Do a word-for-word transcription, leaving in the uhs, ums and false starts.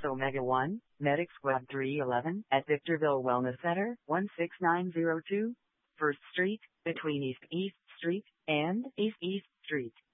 Omega one, Medic Squad three eleven, at Victorville Wellness Center, one six nine zero two, First Street, between East East Street and East East Street.